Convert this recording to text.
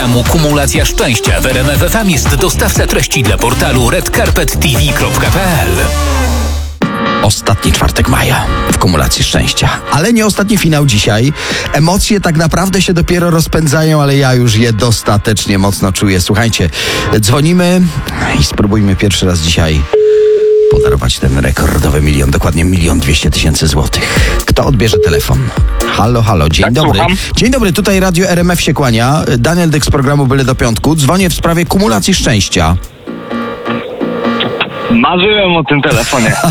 Kumulacja szczęścia w RMF FM jest dostawca treści dla portalu redcarpettv.pl. Ostatni czwartek maja w kumulacji szczęścia. Ale nie ostatni finał dzisiaj. Emocje tak naprawdę się dopiero rozpędzają, ale ja już je dostatecznie mocno czuję. Słuchajcie, dzwonimy i spróbujmy pierwszy raz dzisiaj podarować ten rekordowy 1 200 000 złotych. Kto odbierze telefon? Halo, halo, dzień Tak, dobry. słucham. Dzień dobry, tutaj Radio RMF się kłania. Daniel Dyk z programu Byle do Piątku. Dzwonię w sprawie kumulacji szczęścia. Marzyłem o tym telefonie.